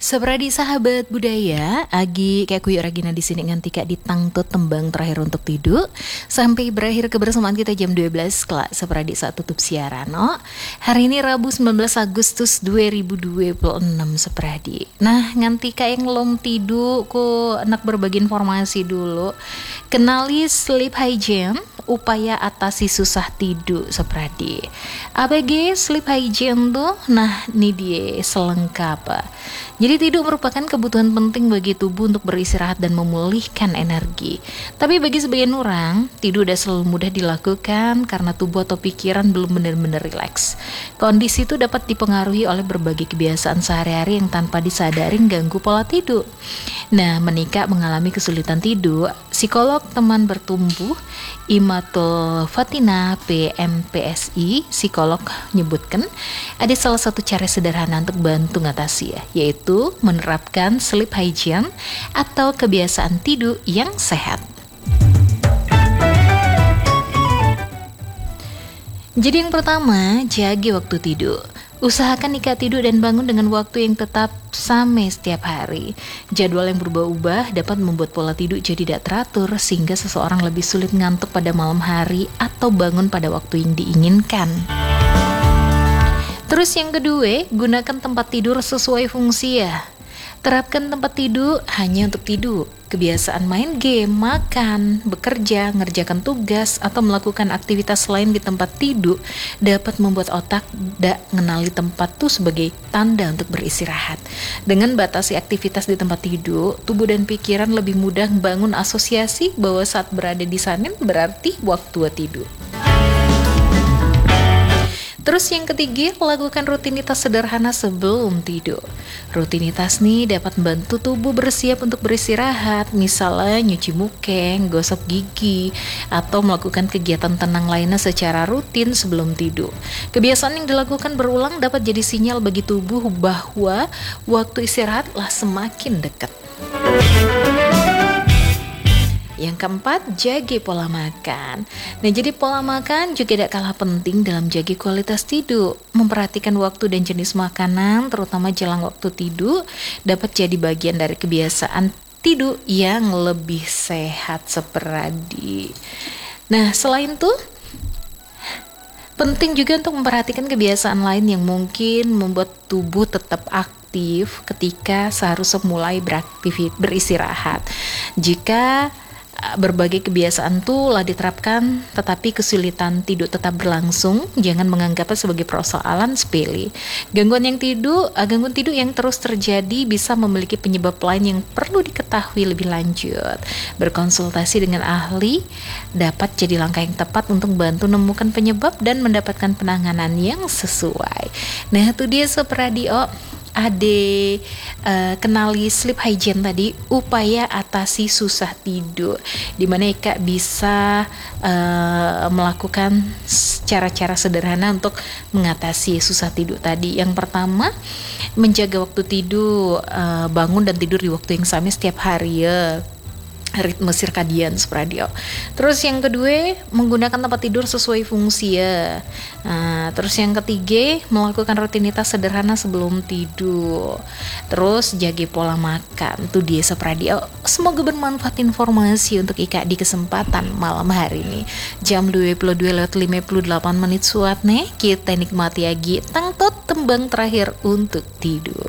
Seperti sahabat budaya, Agi kayak kuyu Ragina di sini nganti kak ditangtut tembang terakhir untuk tidur sampai berakhir kebersamaan kita jam 12 kelak seperti saat tutup siaran. No? Hari ini Rabu 19 Agustus 2026 seperti. Nah, nganti kak yang belum tidur ku enak berbagi informasi dulu. Kenali sleep hygiene, upaya atasi susah tidur seperti. ABG sleep hygiene tuh, nah ini dia selengkap. Jadi tidur merupakan kebutuhan penting bagi tubuh untuk beristirahat dan memulihkan energi. Tapi bagi sebagian orang, tidur tidak selalu mudah dilakukan karena tubuh atau pikiran belum benar-benar rileks. Kondisi itu dapat dipengaruhi oleh berbagai kebiasaan sehari-hari yang tanpa disadari ganggu pola tidur. Nah, menikah mengalami kesulitan tidur, psikolog teman bertumbuh Imatul Fatina PMPSI, psikolog menyebutkan ada salah satu cara sederhana untuk bantu ngatasi yaitu menerapkan sleep hygiene atau kebiasaan tidur yang sehat. Jadi yang pertama, jaga waktu tidur. Usahakan nikah tidur dan bangun dengan waktu yang tetap sama setiap hari. Jadwal yang berubah-ubah dapat membuat pola tidur jadi tidak teratur sehingga seseorang lebih sulit ngantuk pada malam hari atau bangun pada waktu yang diinginkan. Terus yang kedua, gunakan tempat tidur sesuai fungsi ya. Terapkan tempat tidur hanya untuk tidur. Kebiasaan main game, makan, bekerja, ngerjakan tugas, atau melakukan aktivitas lain di tempat tidur dapat membuat otak tidak mengenali tempat itu sebagai tanda untuk beristirahat. Dengan batasi aktivitas di tempat tidur, tubuh dan pikiran lebih mudah membangun asosiasi bahwa saat berada di sana berarti waktu tidur. Terus yang ketiga, lakukan rutinitas sederhana sebelum tidur. Rutinitas nih dapat membantu tubuh bersiap untuk beristirahat, misalnya nyuci muka, gosok gigi, atau melakukan kegiatan tenang lainnya secara rutin sebelum tidur. Kebiasaan yang dilakukan berulang dapat jadi sinyal bagi tubuh bahwa waktu istirahatlah semakin dekat. Yang keempat, jaga pola makan. Nah, jadi pola makan juga tidak kalah penting dalam jaga kualitas tidur. Memperhatikan waktu dan jenis makanan, terutama jelang waktu tidur, dapat jadi bagian dari kebiasaan tidur yang lebih sehat seperti. Nah, selain itu, penting juga untuk memperhatikan kebiasaan lain yang mungkin membuat tubuh tetap aktif ketika seharusnya mulai beristirahat. Jika berbagai kebiasaan telah diterapkan tetapi kesulitan tidur tetap berlangsung, jangan menganggapnya sebagai persoalan sepele. Gangguan tidur yang terus terjadi bisa memiliki penyebab lain yang perlu diketahui lebih lanjut. Berkonsultasi dengan ahli dapat jadi langkah yang tepat untuk bantu menemukan penyebab dan mendapatkan penanganan yang sesuai. Nah, itu dia Sob Radio. Kenali sleep hygiene tadi, upaya atasi susah tidur, dimana Kak bisa melakukan cara-cara sederhana untuk mengatasi susah tidur tadi. Yang pertama, menjaga waktu tidur, bangun dan tidur di waktu yang sama setiap hari ya, ritme sirkadian radio. Terus yang kedua, menggunakan tempat tidur sesuai fungsi ya. Nah, terus yang ketiga, melakukan rutinitas sederhana sebelum tidur. Terus jaga pola makan. Itu dia radio. Semoga bermanfaat informasi untuk Ika di kesempatan malam hari ini. Jam 22:58 suat nih. Kita nikmati lagi tangtot tembang terakhir untuk tidur.